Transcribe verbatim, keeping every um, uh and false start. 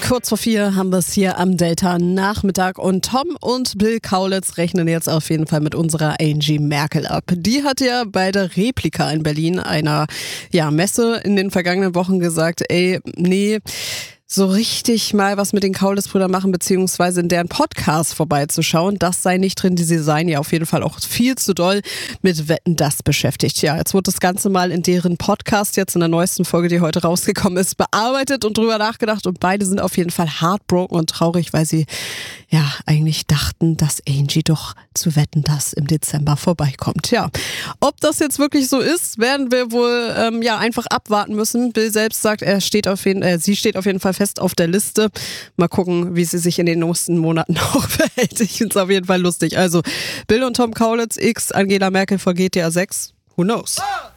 Kurz vor vier haben wir es hier am Delta-Nachmittag und Tom und Bill Kaulitz rechnen jetzt auf jeden Fall mit unserer Angie Merkel ab. Die hat ja bei der Replika in Berlin, einer ja, Messe in den vergangenen Wochen gesagt, ey, nee, so richtig mal was mit den Kaulitz-Brüdern machen, beziehungsweise in deren Podcast vorbeizuschauen, das sei nicht drin. Die seien ja auf jeden Fall auch viel zu doll mit Wetten, das beschäftigt. Ja, jetzt wurde das Ganze mal in deren Podcast jetzt in der neuesten Folge, die heute rausgekommen ist, bearbeitet und drüber nachgedacht und beide sind auf jeden Fall heartbroken und traurig, weil sie ja eigentlich dachten, dass Angie doch zu Wetten, das im Dezember vorbeikommt. Ja, ob das jetzt wirklich so ist, werden wir wohl ähm, ja einfach abwarten müssen. Bill selbst sagt, er steht auf jeden, äh, sie steht auf jeden Fall fest auf der Liste. Mal gucken, wie sie sich in den nächsten Monaten auch verhält. Ich finde es auf jeden Fall lustig. Also Bill und Tom Kaulitz x Angela Merkel vor G T A sechs. Who knows?